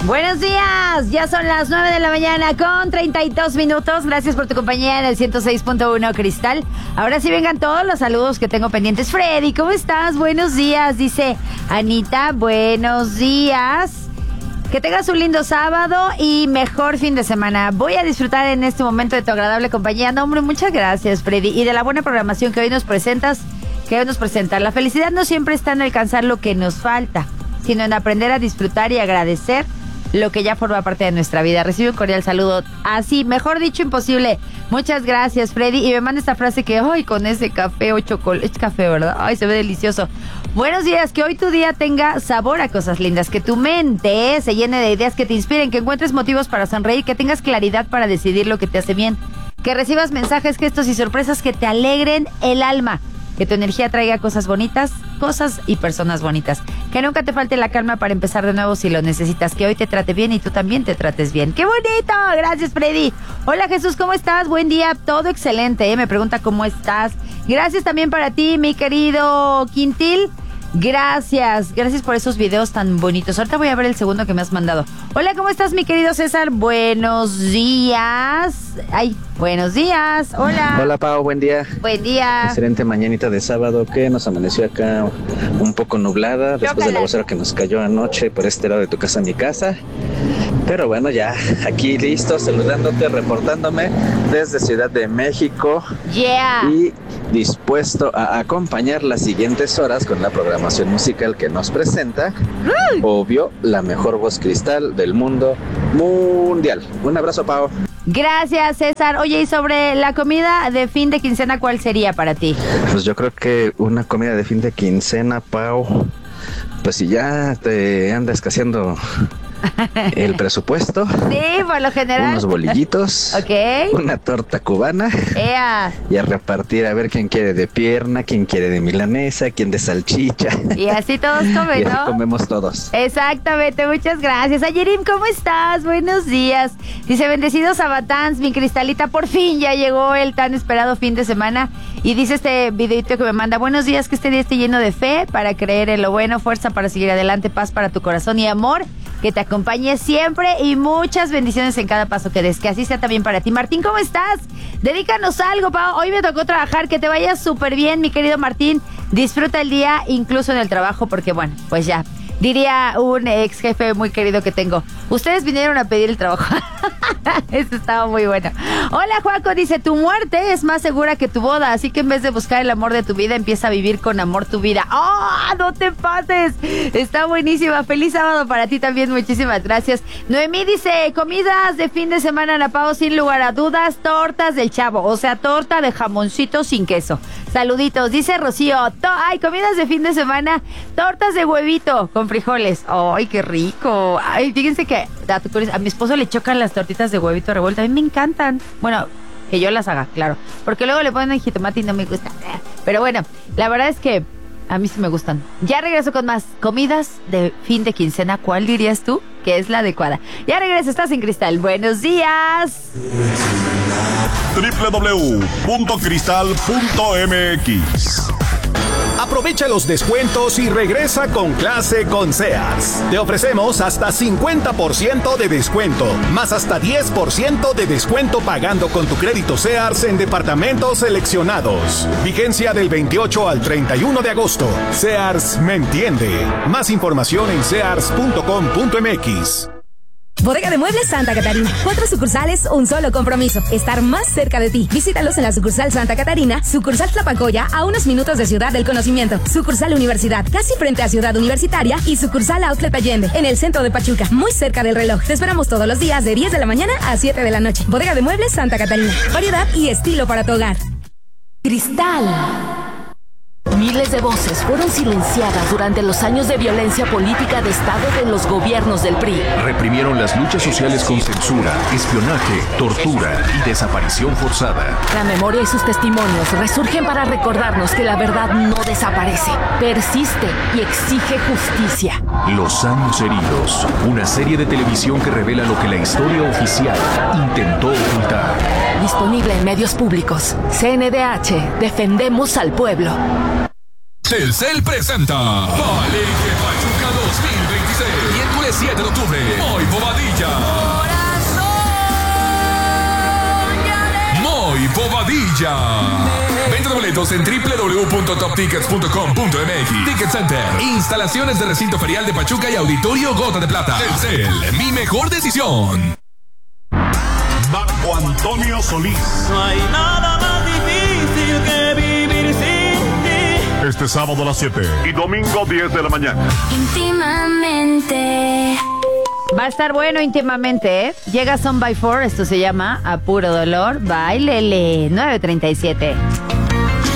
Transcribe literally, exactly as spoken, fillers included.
Buenos días, ya son las nueve de la mañana con treinta y dos minutos. Gracias por tu compañía en el ciento seis punto uno Cristal. Ahora sí vengan todos los saludos que tengo pendientes. Freddy, ¿cómo estás? Buenos días, dice Anita. Buenos días. Que tengas un lindo sábado y mejor fin de semana. Voy a disfrutar en este momento de tu agradable compañía. No, hombre, muchas gracias, Freddy. Y de la buena programación que hoy nos presentas, que hoy nos presenta. La felicidad no siempre está en alcanzar lo que nos falta, sino en aprender a disfrutar y agradecer lo que ya forma parte de nuestra vida. Recibe un cordial saludo. Así, mejor dicho, imposible. Muchas gracias, Freddy. Y me manda esta frase que, ay, con ese café o chocolate, es café, ¿verdad? Ay, se ve delicioso. Buenos días, que hoy tu día tenga sabor a cosas lindas, que tu mente se llene de ideas que te inspiren, que encuentres motivos para sonreír, que tengas claridad para decidir lo que te hace bien, que recibas mensajes, gestos y sorpresas que te alegren el alma. Que tu energía traiga cosas bonitas, cosas y personas bonitas. Que nunca te falte la calma para empezar de nuevo si lo necesitas. Que hoy te trate bien y tú también te trates bien. ¡Qué bonito! Gracias, Freddy. Hola, Jesús, ¿cómo estás? Buen día. Todo excelente, ¿eh? Me pregunta cómo estás. Gracias también para ti, mi querido Quintil. Gracias, gracias por esos videos tan bonitos. Ahorita voy a ver el segundo que me has mandado. Hola, ¿cómo estás, mi querido César? Buenos días. Ay, buenos días. Hola. Hola, Pau, buen día. Buen día. Excelente mañanita de sábado que nos amaneció acá un poco nublada después del aguacero que nos cayó anoche por este lado de tu casa, mi casa. Pero bueno, ya aquí listo, saludándote, reportándome desde Ciudad de México. Yeah. Y dispuesto a acompañar las siguientes horas con la programación musical que nos presenta, mm. obvio, la mejor voz cristal del mundo mundial. Un abrazo, Pau. Gracias, César. Oye, y sobre la comida de fin de quincena, ¿cuál sería para ti? Pues yo creo que una comida de fin de quincena, Pau, pues si ya te anda escaseando el presupuesto. Sí, por lo general. Unos bolillitos. Ok. Una torta cubana. Ea. Y a repartir a ver quién quiere de pierna, quién quiere de milanesa, quién de salchicha. Y así todos comen, y así ¿no? comemos todos. Exactamente, muchas gracias. Ayerim, ¿cómo estás? Buenos días. Dice, bendecidos Sabatans, mi Cristalita, por fin ya llegó el tan esperado fin de semana. Y dice este videito que me manda, buenos días, que este día esté lleno de fe para creer en lo bueno, fuerza para seguir adelante, paz para tu corazón y amor que te acompañe siempre y muchas bendiciones en cada paso que des, que así sea también para ti. Martín, ¿cómo estás? Dedícanos algo, Pau. Hoy me tocó trabajar, que te vayas súper bien, mi querido Martín. Disfruta el día, incluso en el trabajo, porque bueno, pues ya. Diría un ex jefe muy querido que tengo, ustedes vinieron a pedir el trabajo. Eso estaba muy bueno. Hola, Juaco, dice, tu muerte es más segura que tu boda, así que en vez de buscar el amor de tu vida, empieza a vivir con amor tu vida. ¡Oh, no te pases! Está buenísima. Feliz sábado para ti también, muchísimas gracias. Noemí dice, comidas de fin de semana, Ana Pao, sin lugar a dudas, tortas del Chavo, o sea, torta de jamoncito sin queso. Saluditos. Dice Rocío, to- ay, comidas de fin de semana, tortas de huevito con frijoles. ¡Ay, qué rico! Ay, fíjense que a, tu, a mi esposo le chocan las tortitas de huevito revuelto. A mí me encantan. Bueno, que yo las haga, claro. Porque luego le ponen jitomate y no me gusta. Pero bueno, la verdad es que a mí sí me gustan. Ya regreso con más comidas de fin de quincena. ¿Cuál dirías tú que es la adecuada? Ya regreso, estás en Cristal. ¡Buenos días! doble u doble u doble u punto cristal punto m x. Aprovecha los descuentos y regresa con clase con Sears. Te ofrecemos hasta cincuenta por ciento de descuento, más hasta diez por ciento de descuento pagando con tu crédito Sears en departamentos seleccionados. Vigencia del veintiocho al treinta y uno de agosto. Sears me entiende. Más información en sears punto com punto m x. Bodega de Muebles Santa Catarina. Cuatro sucursales, un solo compromiso. Estar más cerca de ti. Visítalos en la sucursal Santa Catarina, sucursal Tlapacoya, a unos minutos de Ciudad del Conocimiento, sucursal Universidad, casi frente a Ciudad Universitaria, y sucursal Outlet Allende, en el centro de Pachuca, muy cerca del reloj. Te esperamos todos los días de diez de la mañana a siete de la noche. Bodega de Muebles Santa Catarina. Variedad y estilo para tu hogar. Cristal. Miles de voces fueron silenciadas durante los años de violencia política de Estado de los gobiernos del P R I. Reprimieron las luchas sociales con censura, espionaje, tortura y desaparición forzada. La memoria y sus testimonios resurgen para recordarnos que la verdad no desaparece, persiste y exige justicia. Los años heridos, una serie de televisión que revela lo que la historia oficial intentó ocultar. Disponible en medios públicos. C N D H, defendemos al pueblo. Telcel presenta Palenque Pachuca dos mil veintiséis. Miércoles siete de octubre. Hoy ya. Venta de boletos en doble u doble u doble u punto top tickets punto com punto m x. Ticket Center. Instalaciones de recinto ferial de Pachuca y Auditorio Gota de Plata. Telcel, mi mejor decisión. Marco Antonio Solís. No hay nada más difícil que vivir sin ti. Este sábado a las siete y domingo diez de la mañana. Íntimamente. Va a estar bueno íntimamente, ¿eh? Llega Son by Four, esto se llama A Puro Dolor. Bailele, nueve treinta y siete.